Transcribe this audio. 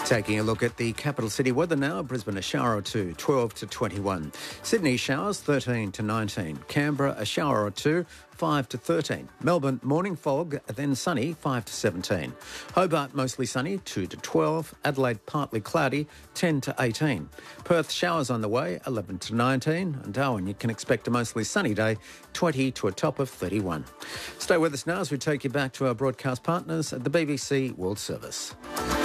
Taking a look at the capital city weather now. Brisbane, a shower or two, 12 to 21. Sydney, showers, 13 to 19. Canberra, a shower or two, 5 to 13. Melbourne, morning fog, then sunny, 5 to 17. Hobart, mostly sunny, 2 to 12. Adelaide, partly cloudy, 10 to 18. Perth, showers on the way, 11 to 19. And Darwin, you can expect a mostly sunny day, 20 to a top of 31. Stay with us now as we take you back to our broadcast partners at the BBC World Service.